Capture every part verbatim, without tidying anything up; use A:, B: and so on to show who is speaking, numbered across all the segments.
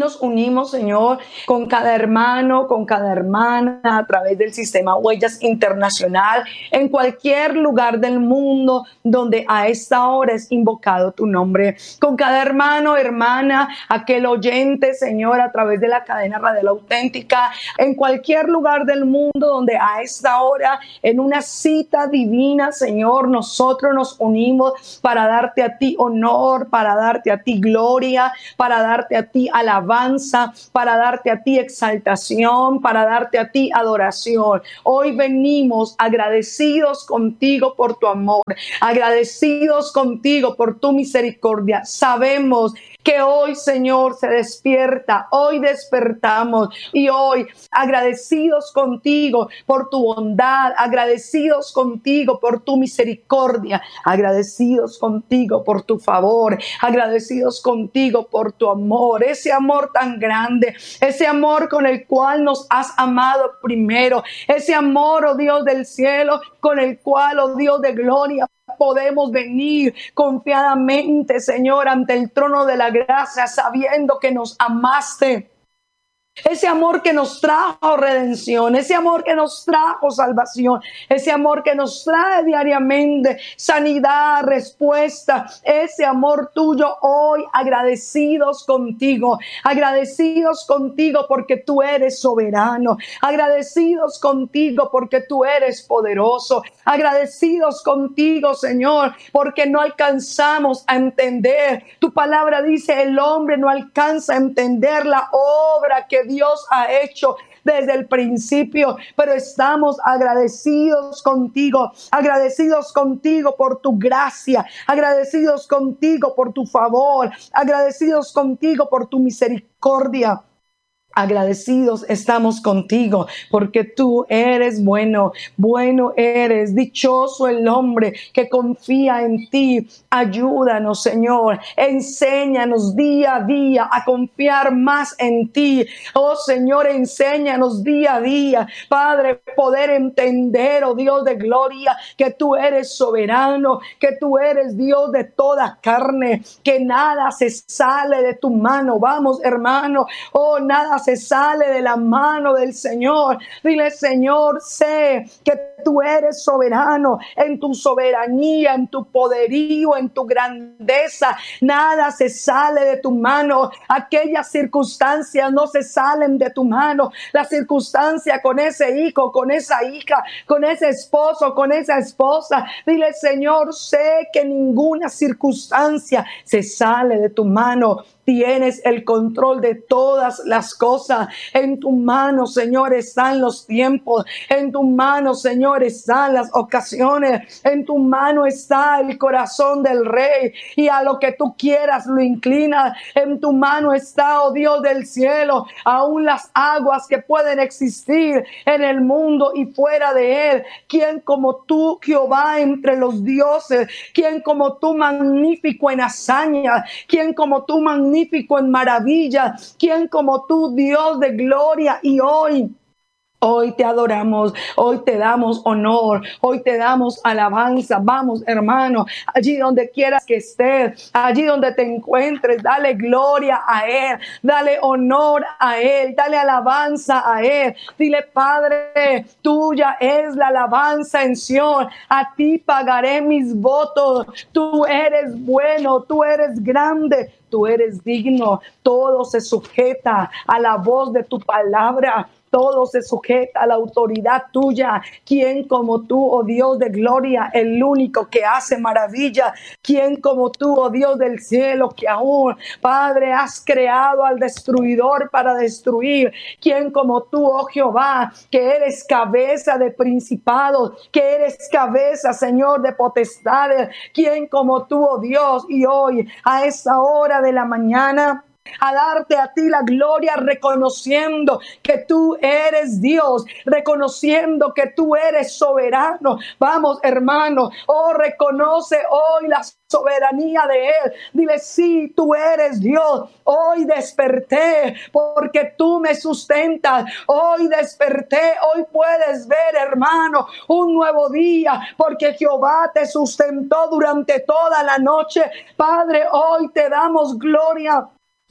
A: nos unimos, Señor, con cada hermano, con cada hermana, a través del sistema Huellas Internacional, en cualquier lugar del mundo donde a esta hora es invocado tu nombre. Con cada hermano, hermana, aquel oyente, Señor, a través de la cadena radial auténtica, en cualquier lugar del mundo donde a esta hora, en una cita divina, Señor, nosotros nos unimos para darte a ti honor, para darte a ti gloria, para darte a ti alabanza, para darte a ti exaltación, para darte a ti adoración. Hoy venimos agradecidos contigo por tu amor, agradecidos contigo por tu misericordia. Sabemos que hoy, Señor, se despierta, hoy despertamos y hoy agradecidos contigo por tu bondad, agradecidos contigo por tu misericordia, agradecidos contigo por tu favor, agradecidos contigo por tu amor, ese amor tan grande, ese amor con el cual nos has amado primero, ese amor, oh Dios del cielo, con el cual, oh Dios de gloria, podemos venir confiadamente, Señor, ante el trono de la gracia, sabiendo que nos amaste. Ese amor que nos trajo redención, ese amor que nos trajo salvación, ese amor que nos trae diariamente sanidad, respuesta, ese amor tuyo hoy, agradecidos contigo, agradecidos contigo porque tú eres soberano, agradecidos contigo porque tú eres poderoso, agradecidos contigo, Señor, porque no alcanzamos a entender. Tu palabra dice, el hombre no alcanza a entender la obra que Dios ha hecho desde el principio, pero estamos agradecidos contigo, agradecidos contigo por tu gracia, agradecidos contigo por tu favor, agradecidos contigo por tu misericordia. Agradecidos estamos contigo porque tú eres bueno, bueno eres, dichoso el hombre que confía en ti. Ayúdanos, Señor, enséñanos día a día a confiar más en ti. Oh Señor, enséñanos día a día, Padre, poder entender, oh Dios de gloria, que tú eres soberano, que tú eres Dios de toda carne, que nada se sale de tu mano. Vamos, hermano, oh, nada se sale de la mano del Señor. Dile, Señor, sé que tú eres soberano. En tu soberanía, en tu poderío, en tu grandeza, nada se sale de tu mano. Aquellas circunstancias no se salen de tu mano. La circunstancia con ese hijo, con esa hija, con ese esposo, con esa esposa. Dile, Señor, sé que ninguna circunstancia se sale de tu mano. Tienes el control de todas las cosas. En tu mano, Señor, están los tiempos. En tu mano, Señor, están las ocasiones. En tu mano está el corazón del Rey. Y a lo que tú quieras lo inclinas. En tu mano está, oh Dios del cielo, aún las aguas que pueden existir en el mundo y fuera de él. ¿Quién como tú, Jehová, entre los dioses? ¿Quién como tú, magnífico en hazaña? ¿Quién como tú, magnífico en maravilla? ¿Quién como tú, Dios de gloria? Y hoy Hoy te adoramos, hoy te damos honor, hoy te damos alabanza. Vamos, hermano, allí donde quieras que estés, allí donde te encuentres, dale gloria a Él, dale honor a Él, dale alabanza a Él. Dile, Padre, tuya es la alabanza en Sión, a ti pagaré mis votos. Tú eres bueno, tú eres grande, tú eres digno. Todo se sujeta a la voz de tu palabra. Todo se sujeta a la autoridad tuya. ¿Quién como tú, oh Dios de gloria, el único que hace maravilla? ¿Quién como tú, oh Dios del cielo, que aún, Padre, has creado al destruidor para destruir? ¿Quién como tú, oh Jehová, que eres cabeza de principados, que eres cabeza, Señor, de potestades? ¿Quién como tú, oh Dios? Y hoy, a esa hora de la mañana, a darte a ti la gloria, reconociendo que tú eres Dios, reconociendo que tú eres soberano. Vamos, hermano, oh, reconoce hoy la soberanía de Él. Dile, sí, tú eres Dios. Hoy desperté porque tú me sustentas. Hoy desperté, hoy puedes ver, hermano, un nuevo día porque Jehová te sustentó durante toda la noche. Padre, hoy te damos gloria.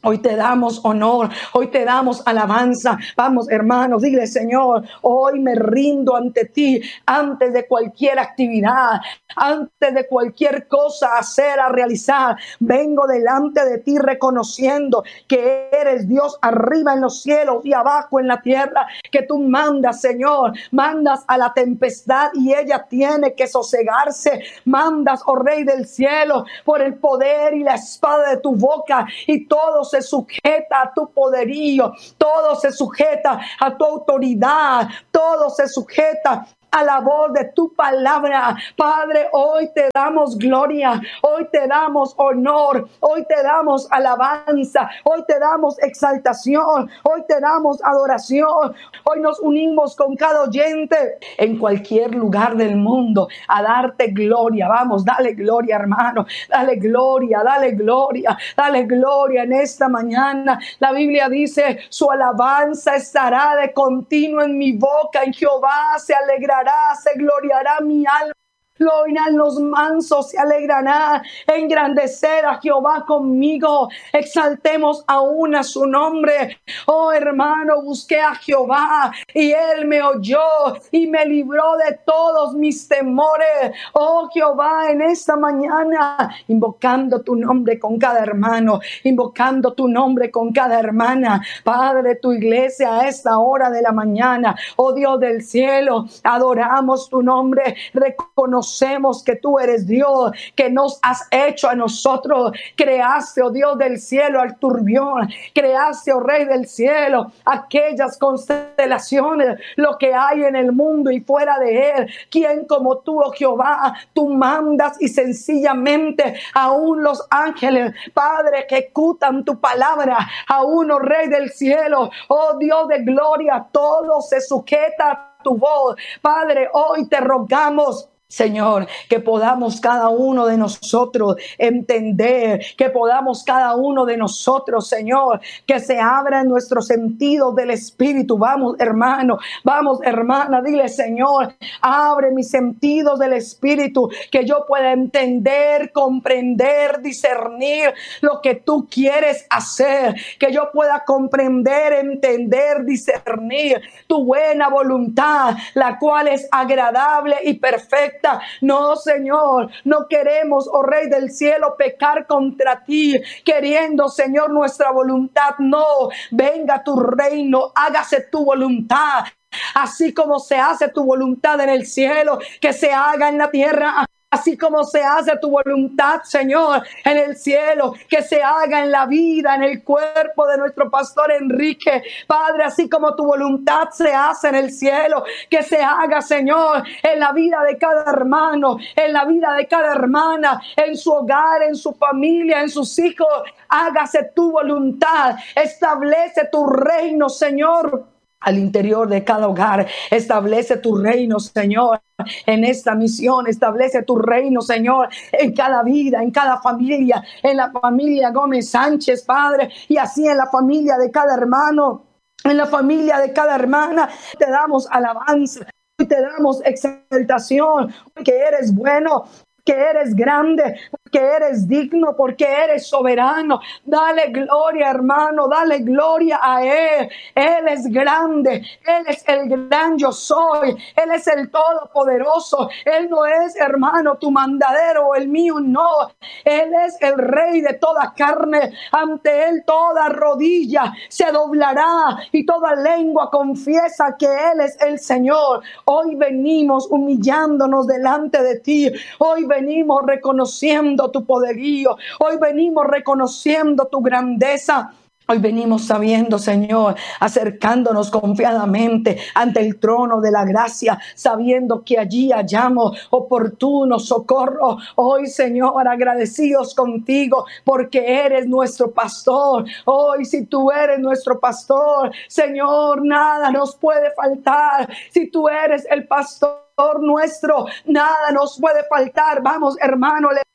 A: Hoy te damos honor, hoy te damos alabanza. Vamos, hermanos, dile, Señor, hoy me rindo ante ti, antes de cualquier actividad, antes de cualquier cosa a hacer, a realizar. Vengo delante de ti reconociendo que eres Dios arriba en los cielos y abajo en la tierra, que tú mandas, Señor, mandas a la tempestad y ella tiene que sosegarse. Mandas, oh Rey del cielo, por el poder y la espada de tu boca, y todo se sujeta a tu poderío, todo se sujeta a tu autoridad, todo se sujeta a la voz de tu palabra. Padre, hoy te damos gloria, hoy te damos honor, hoy te damos alabanza, hoy te damos exaltación, hoy te damos adoración. Hoy nos unimos con cada oyente en cualquier lugar del mundo a darte gloria. Vamos, dale gloria, hermano, dale gloria, dale gloria, dale gloria en esta mañana. La Biblia dice, su alabanza estará de continuo en mi boca, en Jehová se alegrará, se gloriará mi alma. Lo oirán los mansos, se alegrarán, engrandecer a Jehová conmigo, exaltemos aún a su nombre. Oh hermano, busqué a Jehová y él me oyó y me libró de todos mis temores. Oh Jehová, en esta mañana, invocando tu nombre con cada hermano, invocando tu nombre con cada hermana. Padre, tu iglesia a esta hora de la mañana, oh Dios del cielo, adoramos tu nombre, reconocemos que tú eres Dios, que nos has hecho a nosotros. Creaste, oh Dios del cielo, al turbión. Creaste, oh Rey del cielo, aquellas constelaciones, lo que hay en el mundo y fuera de él. ¿Quién como tú, oh Jehová? Tú mandas y sencillamente aún los ángeles, Padre, que ejecutan tu palabra, aún, oh Rey del cielo, oh Dios de gloria, todo se sujeta a tu voz. Padre, hoy te rogamos, Señor, que podamos cada uno de nosotros entender, que podamos cada uno de nosotros, Señor, que se abran nuestros sentidos del Espíritu. Vamos, hermano, vamos, hermana, dile, Señor, abre mis sentidos del Espíritu, que yo pueda entender, comprender, discernir lo que tú quieres hacer, que yo pueda comprender, entender, discernir tu buena voluntad, la cual es agradable y perfecta. No, Señor, no queremos, oh Rey del cielo, pecar contra ti, queriendo, Señor, nuestra voluntad. No, venga tu reino, hágase tu voluntad, así como se hace tu voluntad en el cielo, que se haga en la tierra. Así como se hace tu voluntad, Señor, en el cielo, que se haga en la vida, en el cuerpo de nuestro pastor Enrique. Padre, así como tu voluntad se hace en el cielo, que se haga, Señor, en la vida de cada hermano, en la vida de cada hermana, en su hogar, en su familia, en sus hijos. Hágase tu voluntad, establece tu reino, Señor, al interior de cada hogar. Establece tu reino, Señor, en esta misión. Establece tu reino, Señor, en cada vida, en cada familia, en la familia Gómez Sánchez, Padre, y así en la familia de cada hermano, en la familia de cada hermana. Te damos alabanza, te damos exaltación, porque eres bueno, que eres grande, que eres digno, porque eres soberano. Dale gloria, hermano, dale gloria a Él. Él es grande, Él es el gran yo soy, Él es el todopoderoso. Él no es, hermano, tu mandadero o el mío, no. Él es el Rey de toda carne. Ante Él toda rodilla se doblará y toda lengua confiesa que Él es el Señor. Hoy venimos humillándonos delante de ti. Hoy venimos reconociendo tu poderío. Hoy venimos reconociendo tu grandeza. Hoy venimos sabiendo, Señor, acercándonos confiadamente ante el trono de la gracia, sabiendo que allí hallamos oportuno socorro. Hoy, Señor, agradecidos contigo porque eres nuestro pastor. Hoy, si tú eres nuestro pastor, Señor, nada nos puede faltar. Si tú eres el pastor nuestro, nada nos puede faltar. Vamos, hermano,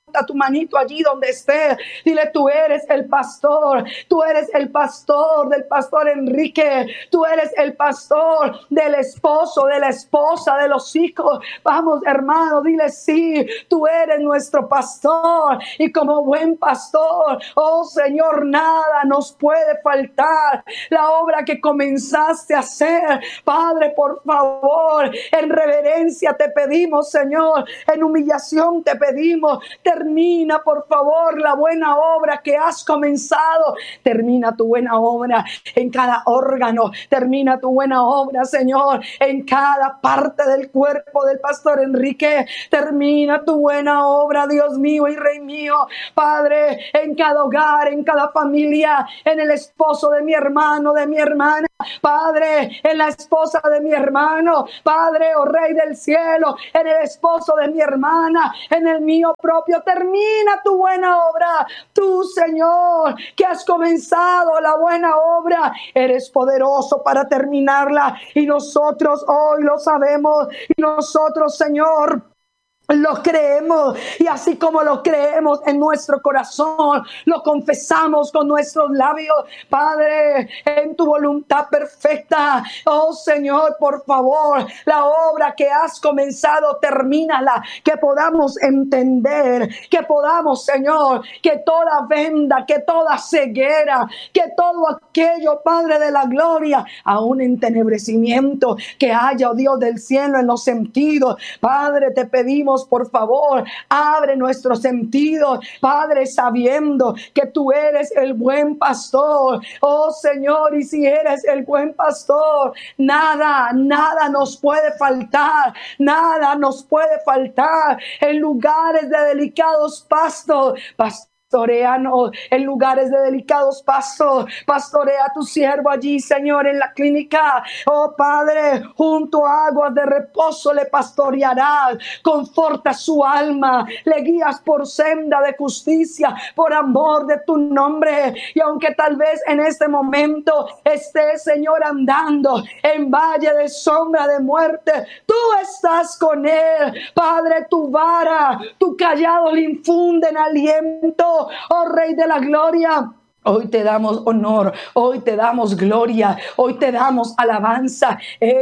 A: tu manito allí donde esté. Dile, tú eres el pastor. Tú eres el pastor del pastor Enrique. Tú eres el pastor del esposo, de la esposa, de los hijos. Vamos, hermano, dile, sí, tú eres nuestro pastor. Y como buen pastor, oh Señor, nada nos puede faltar. La obra que comenzaste a hacer, Padre, por favor, en reverencia te pedimos, Señor, en humillación te pedimos, termina por favor la buena obra que has comenzado. Termina tu buena obra en cada órgano, termina tu buena obra, Señor, en cada parte del cuerpo del pastor Enrique. Termina tu buena obra, Dios mío y Rey mío, Padre, en cada hogar, en cada familia, en el esposo de mi hermano, de mi hermana, Padre, en la esposa de mi hermano, Padre, oh Rey del cielo, en el esposo de mi hermana, en el mío propio. Termina tu buena obra. Tú, Señor, que has comenzado la buena obra, eres poderoso para terminarla, y nosotros hoy lo sabemos, y nosotros, Señor, lo creemos, y así como lo creemos en nuestro corazón, lo confesamos con nuestros labios. Padre, en tu voluntad perfecta, oh Señor, por favor, la obra que has comenzado, termínala, que podamos entender, que podamos, Señor, que toda venda, que toda ceguera, que todo aquello, Padre de la gloria, aún entenebrecimiento que haya, oh Dios del cielo, en los sentidos, Padre, te pedimos, por favor, abre nuestros sentidos, Padre, sabiendo que tú eres el buen pastor. Oh Señor, y si eres el buen pastor, nada, nada nos puede faltar, nada nos puede faltar en lugares de delicados pastos. Pastor, pastoreanos en lugares de delicados pastos. Pastorea a tu siervo allí, Señor, en la clínica. Oh Padre, junto a aguas de reposo le pastorearás. Conforta su alma. Le guías por senda de justicia, por amor de tu nombre. Y aunque tal vez en este momento esté, Señor, andando en valle de sombra de muerte, tú estás con él. Padre, tu vara, tu callado le infunden aliento. Oh Rey de la gloria, hoy te damos honor, hoy te damos gloria, hoy te damos alabanza.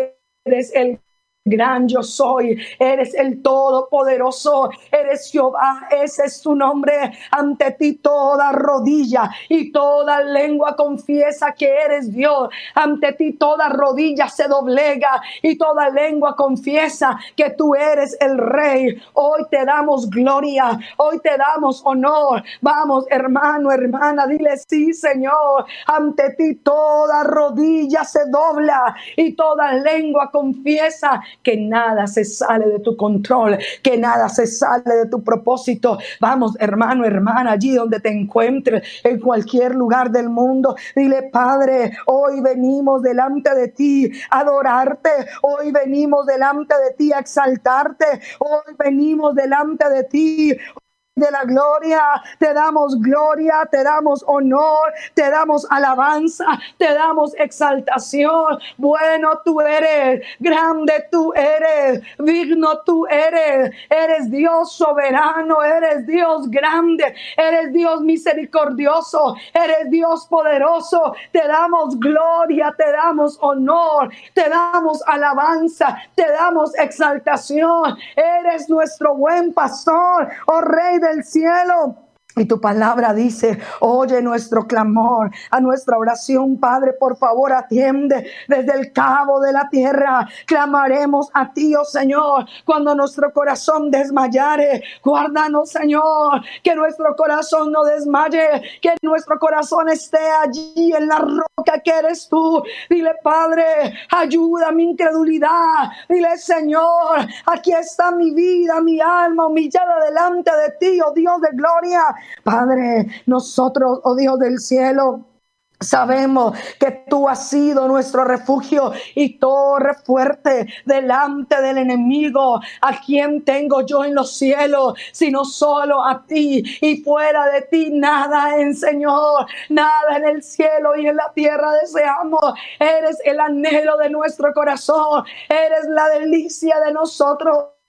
A: Eres el gran yo soy, eres el todopoderoso, eres Jehová, ese es tu nombre. Ante ti toda rodilla y toda lengua confiesa que eres Dios. Ante ti toda rodilla se doblega y toda lengua confiesa que tú eres el Rey. Hoy te damos gloria, hoy te damos honor. Vamos, hermano, hermana, dile, sí, Señor. Ante ti toda rodilla se dobla y toda lengua confiesa que nada se sale de tu control, que nada se sale de tu propósito. Vamos, hermano, hermana, allí donde te encuentres, en cualquier lugar del mundo, dile, Padre, hoy venimos delante de ti a adorarte, hoy venimos delante de ti a exaltarte, hoy venimos delante de ti de la gloria, te damos gloria, te damos honor, te damos alabanza, te damos exaltación. Bueno tú eres, grande tú eres, digno tú eres, eres Dios soberano, eres Dios grande, eres Dios misericordioso, eres Dios poderoso. Te damos gloria, te damos honor, te damos alabanza, te damos exaltación. Eres nuestro buen pastor, oh Rey del cielo. Y tu palabra dice, oye nuestro clamor, a nuestra oración, Padre, por favor atiende. Desde el cabo de la tierra clamaremos a ti, oh Señor, cuando nuestro corazón desmayare. Guárdanos, Señor, que nuestro corazón no desmaye, que nuestro corazón esté allí en la roca que eres tú. Dile, Padre, ayuda mi incredulidad. Dile, Señor, aquí está mi vida, mi alma humillada delante de ti, oh Dios de gloria. Padre, nosotros, oh Dios del cielo, sabemos que tú has sido nuestro refugio y torre fuerte delante del enemigo. ¿A quién tengo yo en los cielos sino solo a ti? Y fuera de ti nada en Señor, nada en el cielo y en la tierra deseamos. Eres el anhelo de nuestro corazón, eres la delicia de nosotros.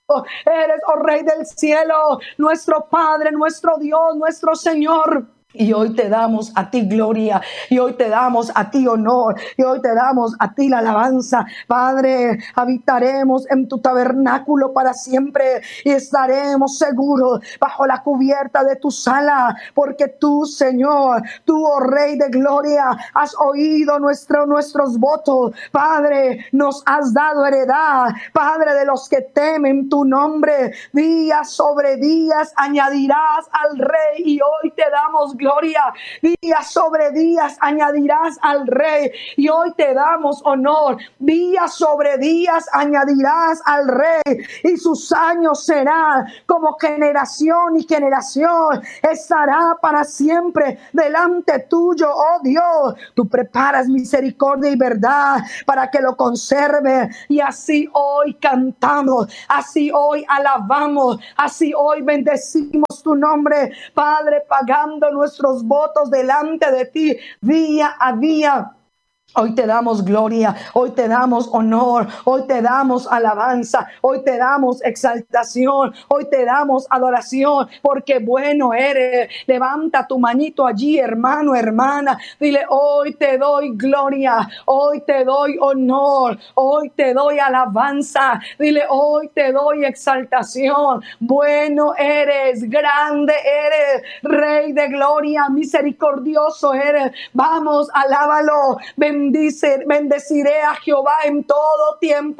A: Eres, oh Rey del cielo, nuestro Padre, nuestro Dios, nuestro Señor. Y hoy te damos a ti gloria, y hoy te damos a ti honor, y hoy te damos a ti la alabanza. Padre, habitaremos en tu tabernáculo para siempre y estaremos seguros bajo la cubierta de tu sala, porque tú, Señor, tú, oh Rey de gloria, has oído nuestro, nuestros votos. Padre, nos has dado heredad, Padre, de los que temen tu nombre. Días sobre días añadirás al Rey, y hoy te damos gloria. Gloria, días sobre días añadirás al Rey, y hoy te damos honor. Días sobre días añadirás al Rey, y sus años serán como generación, y generación estará para siempre delante tuyo, oh Dios. Tú preparas misericordia y verdad para que lo conserve, y así hoy cantamos, así hoy alabamos, así hoy bendecimos tu nombre, Padre, pagando nuestros votos delante de ti día a día. Hoy te damos gloria, hoy te damos honor, hoy te damos alabanza, hoy te damos exaltación, hoy te damos adoración, porque bueno eres. Levanta tu manito allí, hermano, hermana. Dile, hoy te doy gloria, hoy te doy honor, hoy te doy alabanza. Dile, hoy te doy exaltación. Bueno eres, grande eres, Rey de gloria, misericordioso eres. Vamos, alábalo. Bendice, bendeciré a Jehová en todo tiempo.